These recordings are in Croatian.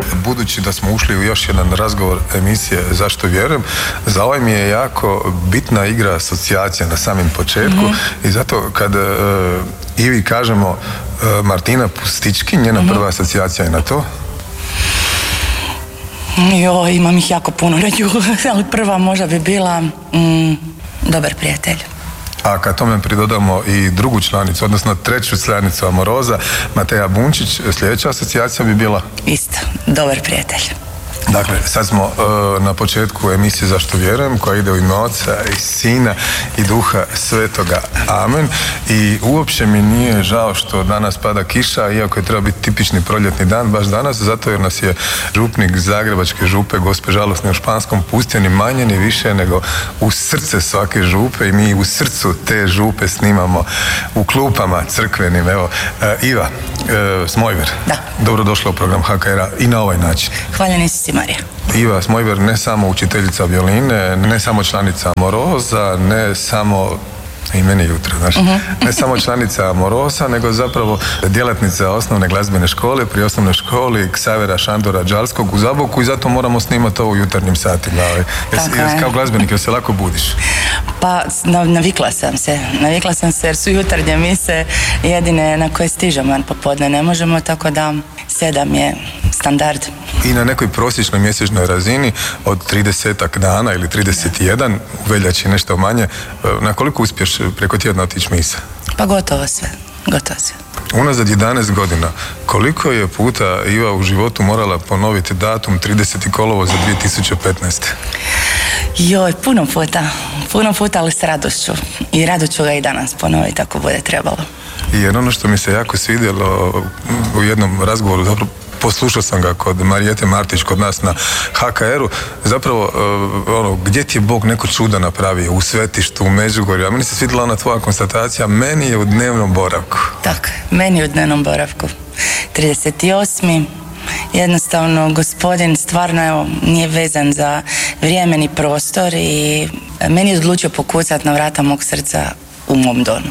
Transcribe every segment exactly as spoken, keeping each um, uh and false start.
budući da smo ušli u još jedan razgovor emisije Zašto vjerujem, za ovaj mi je jako bitna igra asocijacija na samim početku mm-hmm. i zato kad uh, Ivi kažemo uh, Martina Pustički, njena mm-hmm. prva asocijacija je na to? Jo, imam ih jako puno reći, ali prva možda bi bila mm, dobar prijatelj. A kad tome pridodamo i drugu članicu, odnosno treću članicu Amoroza, Mateja Bunčić, sljedeća asocijacija bi bila? Isto, dobar prijatelj. Dakle, sad smo uh, na početku emisije Zašto vjerujem, koja ide u ime Oca i Sina i Duha Svetoga. Amen. I uopće mi nije žao što danas pada kiša, iako je treba biti tipični proljetni dan, baš danas, zato jer nas je župnik Zagrebačke župe, Gospe žalosne u Španskom, pustio ni manje ni više nego u srce svake župe i mi u srcu te župe snimamo u klupama crkvenim. Evo, uh, Iva uh, Smojver, da. Dobrodošla u program H K R-a i na ovaj način. Hvaljeni si, Marija. Iva Smojver ne samo učiteljica violine, ne samo članica Amoroza, ne samo i meni jutro, znaš, uh-huh. ne samo članica Amorosa, nego zapravo djelatnica osnovne glazbene škole pri osnovnoj školi Ksavera Šandora Đalskog u Zaboku i zato moramo snimati ovo u jutarnjim satima. Jes, jes, kao glazbenik, jel se lako budiš? Pa navikla sam se, navikla sam se jer su jutarnje mise jedine na koje stižemo, a popodne ne možemo, tako da sedam je standard. I na nekoj prosječnoj mjesečnoj razini od tridesetak dana ili trideset jedan, u veljači nešto manje, na koliko uspješ preko tjedna otići misa? Pa gotovo sve, gotovo sve. Unazad jedanaest godina, koliko je puta Iva u životu morala ponoviti datum trideseti kolovoza dvije tisuće petnaeste? Joj, puno puta, puno puta, ali s radošću. I rado ću ga i danas ponoviti ako bude trebalo. I jer ono što mi se jako svidjelo u jednom razgovoru, zapravo poslušao sam ga kod Marijete Martić, kod nas na H K R-u, zapravo uh, ono, gdje ti je Bog neko čuda napravio, u Svetištu, u Međugorju, a meni se svidjela ona tvoja konstatacija, meni je u dnevnom boravku. Tako, meni je u dnevnom boravku. trideset osmi Jednostavno, gospodin stvarno evo, nije vezan za vrijeme ni prostor i meni je odlučio pokucati na vrata mog srca u mom donu.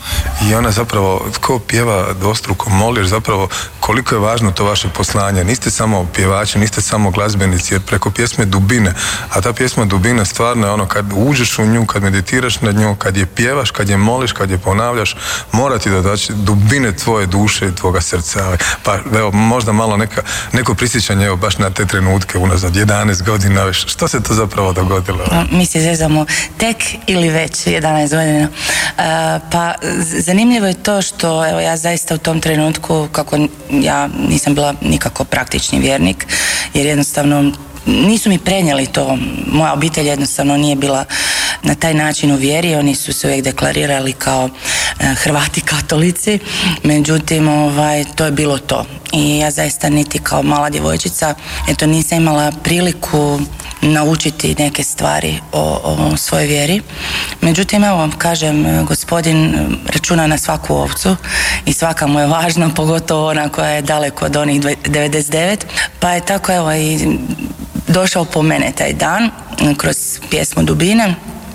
I ona zapravo, tko pjeva dvostruko moliš, zapravo koliko je važno to vaše poslanje. Niste samo pjevači, niste samo glazbenici, jer preko pjesme dubine, a ta pjesma dubine stvarno je ono kad uđeš u nju, kad meditiraš nad nju, kad je pjevaš, kad je moliš, kad je ponavljaš, mora ti da daći dubine tvoje duše i tvoga srca. Pa evo, možda malo neka, neko prisjećanje, evo, baš na te trenutke unazad jedanaest godina, što se to zapravo dogodilo? Mi se zezamo tek ili već jedanaest godina. Uh, pa zanimljivo je to što evo, ja zaista u tom trenutku, kako ja nisam bila nikako praktični vjernik, jer jednostavno nisu mi prenijeli to. Moja obitelj jednostavno nije bila na taj način u vjeri, oni su se uvijek deklarirali kao e, Hrvati katolici, međutim ovaj, to je bilo to. I ja zaista niti kao mala djevojčica eto, nisam imala priliku naučiti neke stvari o, o svojoj vjeri. Međutim, evo, kažem, gospodin računa na svaku ovcu i svaka mu je važna, pogotovo ona koja je daleko od onih devedeset devet. Pa je tako, evo, i došao po mene taj dan kroz pjesmu Dubine.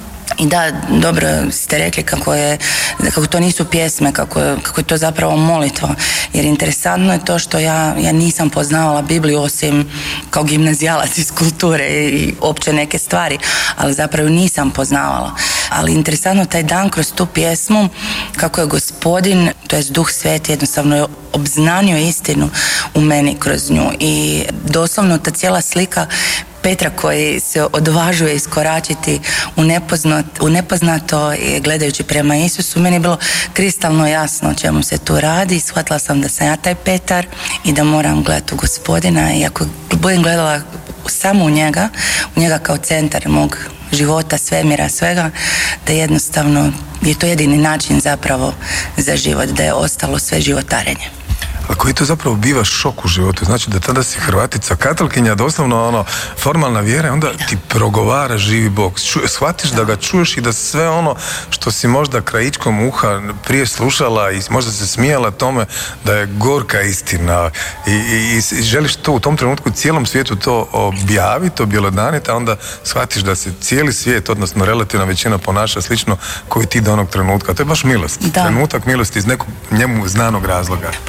I da, dobro ste rekli kako je, kako to nisu pjesme, kako je, kako je to zapravo molitva. Jer interesantno je to što ja, ja nisam poznavala Bibliju osim kao gimnazijalac iz kulture i opće neke stvari, ali zapravo nisam poznavala. Ali interesantno taj dan kroz tu pjesmu kako je gospodin, to jest Duh Sveti, jednostavno je obznanio istinu u meni kroz nju. I doslovno ta cijela slika Petra koji se odvažuje iskoračiti u, nepoznat, u nepoznato i gledajući prema Isusu, meni je bilo kristalno jasno o čemu se tu radi. Shvatila sam da sam ja taj Petar i da moram gledati u gospodina i ako budem gledala samo u njega, u njega kao centar mog života, svemira, svega, da jednostavno je to jedini način zapravo za život, da je ostalo sve životarenje. A koji to zapravo biva šok u životu? Znači da tada si Hrvatica, katolkinja, doslovno ono, formalna vjera, onda da. Ti progovara živi Bog. Ču, shvatiš da. da ga čuješ i da sve ono što si možda krajičkom uha prije slušala i možda se smijala tome da je gorka istina i, i, i želiš to u tom trenutku cijelom svijetu to objaviti, objelodaniti, a onda shvatiš da se cijeli svijet, odnosno relativna većina ponaša slično koji ti do onog trenutka. To je baš milost. Da. Trenutak milosti iz nekog njemu znanog razloga. Pa moram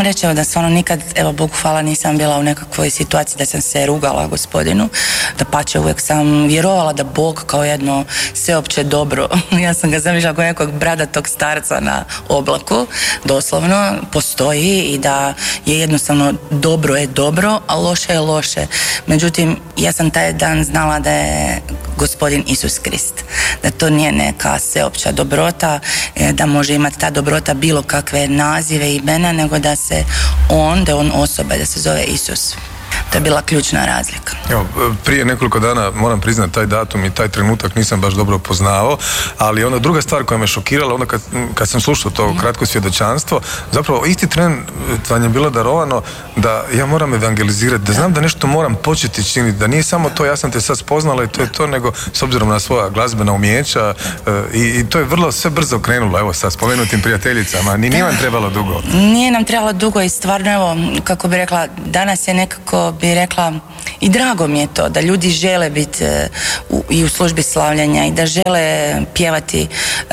reći da stvarno nikad, evo Bogu hvala, nisam bila u nekakvoj situaciji da sam se rugala Gospodinu. Dapače, uvijek sam vjerovala da Bog kao jedno sveopće dobro, ja sam ga zamišljala kao nekog bradatog starca na oblaku, doslovno, postoji i da je jednostavno dobro je dobro, a loše je loše. Međutim, ja sam taj dan znala da je Gospodin Isus Krist, da to nije neka sveopća dobrota, da može imati ta dobrota bilo kakve nazive i imena, nego da se on, da je on osoba, da se zove Isus. To je bila ključna razlika. Evo, prije nekoliko dana, moram priznati, taj datum i taj trenutak nisam baš dobro poznavao, ali onda druga stvar koja me šokirala, onda kad, kad sam slušao to kratko svjedočanstvo, zapravo isti tren vam je bilo darovano da ja moram evangelizirati, da znam da nešto moram početi činiti, da nije samo to ja sam te sad spoznala i to je to, nego s obzirom na svoja glazbena umjeća i, i to je vrlo sve brzo krenulo, evo sa spomenutim prijateljicama, ni nije vam trebalo dugo. Nije nam trebalo dugo i stvarno, evo, kako bi rekla, danas je nekako bi rekla i drago mi je to da ljudi žele biti uh, i u službi slavljanja i da žele pjevati uh,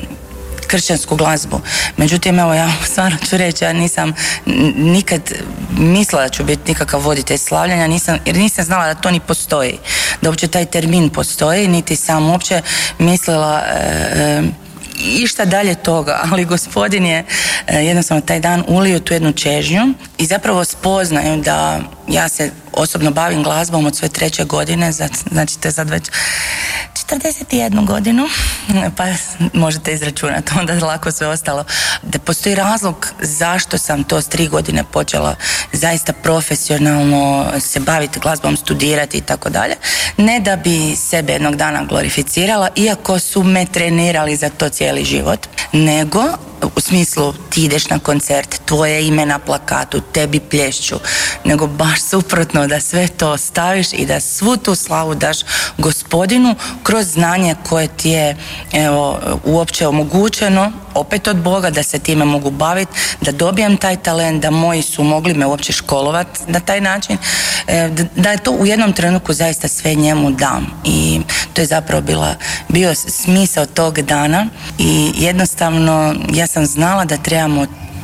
kršćansku glazbu. Međutim, evo ja stvarno ću reći, ja nisam nikad mislila da ću biti nikakav voditelj slavljanja, nisam, jer nisam znala da to ni postoji, da uopće taj termin postoji, niti sam uopće mislila uh, išta dalje toga, ali Gospodin je jednostavno taj dan ulio tu jednu čežnju i zapravo spoznaju da ja se osobno bavim glazbom od svoje treće godine, znači to je sad već četrdeset jednu godinu, pa možete izračunati onda lako sve ostalo, da postoji razlog zašto sam to s tri godine počela zaista profesionalno se baviti glazbom, studirati i tako dalje, ne da bi sebe jednog dana glorificirala, iako su me trenirali za to cijeli život, nego u smislu ti ideš na koncert, tvoje ime na plakatu, tebi plješću, nego baš suprotno, da sve to staviš i da svu tu slavu daš Gospodinu kroz znanje koje ti je evo, uopće omogućeno opet od Boga da se time mogu baviti, da dobijem taj talent, da moji su mogli me uopće školovati na taj način, da je to u jednom trenutku zaista sve njemu dam i to je zapravo bila, bio smisao tog dana i jednostavno ja sam znala da trebamo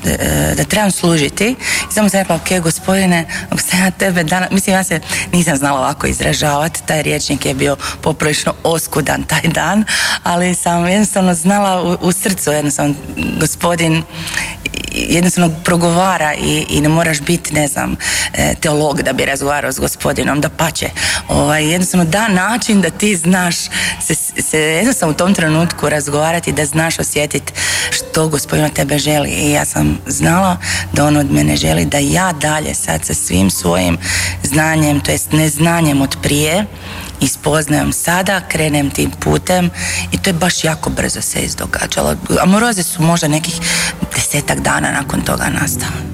da trebam služiti i samo sam rekla, ok, Gospodine, ako sam ja tebe dana, mislim ja se nisam znala ovako izražavati, taj riječnik je bio poprilično oskudan taj dan, ali sam jednostavno znala u, u srcu, jednostavno Gospodin jednostavno progovara i, i ne moraš biti, ne znam, teolog da bi razgovarao s Gospodinom, da pače. Ovaj, jednostavno da način da ti znaš se, se jednostavno u tom trenutku razgovarati, da znaš osjetiti što Gospodin od tebe želi. I ja sam znala da on od mene želi da ja dalje sad sa svim svojim znanjem, to jest neznanjem od prije, i spoznajem sada, krenem tim putem i to je baš jako brzo se izdogađalo. Amoroze su možda nekih desetak dana nakon toga nastale.